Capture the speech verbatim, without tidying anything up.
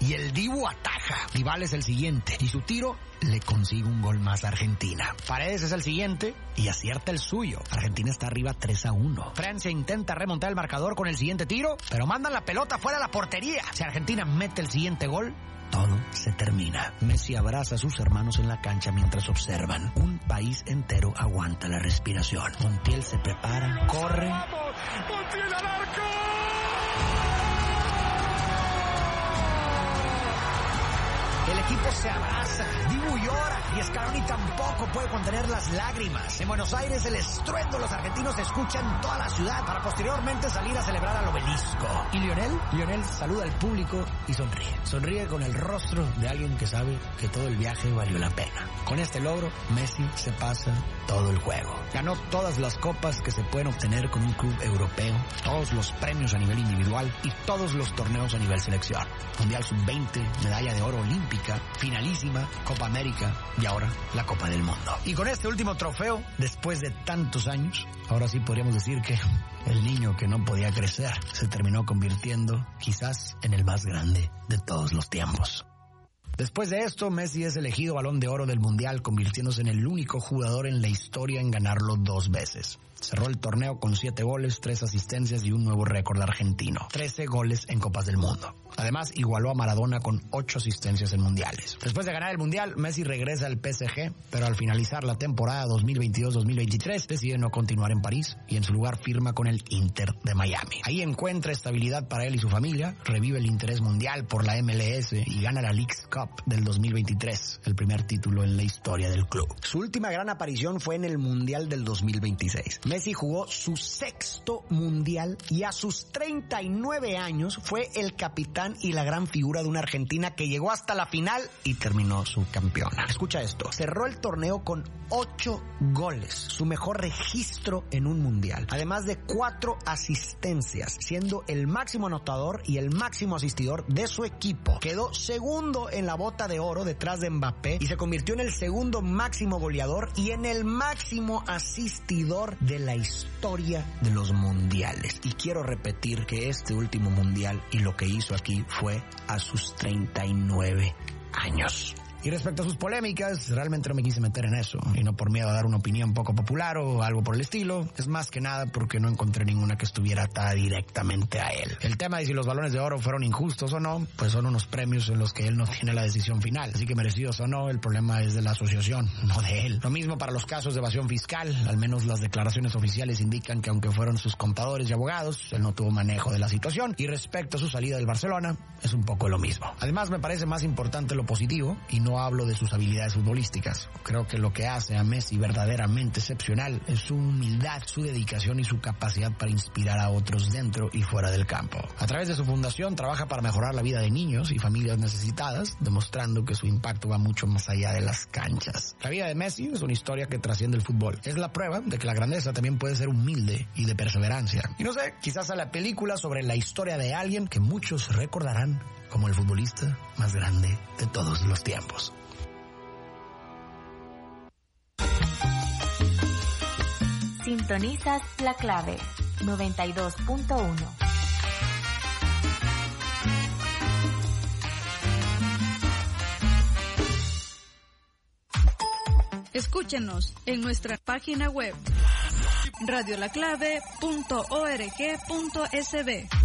y el Dibu ataja. Dybala es el siguiente y su tiro le consigue un gol más a Argentina. Paredes es el siguiente y acierta el suyo. Argentina está arriba tres a uno. Francia intenta remontar el marcador con el siguiente tiro, pero mandan la pelota fuera de la portería. Si Argentina mete el siguiente gol, todo se termina. Messi abraza a sus hermanos en la cancha mientras observan. Un país entero aguanta la respiración. Montiel se prepara, corre. ¡Vamos! ¡Montiel al arco! El equipo se abraza, Dibu llora y Scaloni tampoco puede contener las lágrimas. En Buenos Aires el estruendo, los argentinos escuchan en toda la ciudad para posteriormente salir a celebrar al obelisco. ¿Y Lionel? Lionel saluda al público y sonríe. Sonríe con el rostro de alguien que sabe que todo el viaje valió la pena. Con este logro, Messi se pasa todo el juego. Ganó todas las copas que se pueden obtener con un club europeo, todos los premios a nivel individual y todos los torneos a nivel selección. Mundial sub veinte, medalla de oro olímpica, finalísima, Copa América y ahora la Copa del Mundo. Y con este último trofeo, después de tantos años, ahora sí podríamos decir que el niño que no podía crecer se terminó convirtiendo quizás en el más grande de todos los tiempos. Después de esto, Messi es elegido Balón de Oro del Mundial, convirtiéndose en el único jugador en la historia en ganarlo dos veces. Cerró el torneo con siete goles, tres asistencias y un nuevo récord argentino. trece goles en Copas del Mundo. Además, igualó a Maradona con ocho asistencias en mundiales. Después de ganar el Mundial, Messi regresa al P S G, pero al finalizar la temporada dos mil veintidós dos mil veintitrés decide no continuar en París y en su lugar firma con el Inter de Miami. Ahí encuentra estabilidad para él y su familia, revive el interés mundial por la M L S y gana la Leagues Cup del dos mil veintitrés, el primer título en la historia del club. Su última gran aparición fue en el Mundial del dos mil veintiséis. Messi jugó su sexto Mundial y a sus treinta y nueve años fue el capitán y la gran figura de una Argentina que llegó hasta la final y terminó subcampeona. Escucha esto, cerró el torneo con ocho goles, su mejor registro en un Mundial, además de cuatro asistencias, siendo el máximo anotador y el máximo asistidor de su equipo. Quedó segundo en la bota de oro detrás de Mbappé y se convirtió en el segundo máximo goleador y en el máximo asistidor de la historia de los mundiales. Y quiero repetir que este último mundial y lo que hizo aquí fue a sus treinta y nueve años. Y respecto a sus polémicas, realmente no me quise meter en eso, y no por miedo a dar una opinión poco popular o algo por el estilo, es más que nada porque no encontré ninguna que estuviera atada directamente a él. El tema de si los balones de oro fueron injustos o no, pues son unos premios en los que él no tiene la decisión final, así que merecidos o no, el problema es de la asociación, no de él. Lo mismo para los casos de evasión fiscal, al menos las declaraciones oficiales indican que aunque fueron sus contadores y abogados, él no tuvo manejo de la situación, y respecto a su salida del Barcelona, es un poco lo mismo. Además, me parece más importante lo positivo, y no hablo de sus habilidades futbolísticas. Creo que lo que hace a Messi verdaderamente excepcional es su humildad, su dedicación y su capacidad para inspirar a otros dentro y fuera del campo. A través de su fundación trabaja para mejorar la vida de niños y familias necesitadas, demostrando que su impacto va mucho más allá de las canchas. La vida de Messi es una historia que trasciende el fútbol. Es la prueba de que la grandeza también puede ser humilde y de perseverancia. Y no sé, quizás a la película sobre la historia de alguien que muchos recordarán como el futbolista más grande de todos los tiempos. Sintonizas La Clave noventa y dos punto uno. Escúchenos en nuestra página web radio la clave punto org punto es be.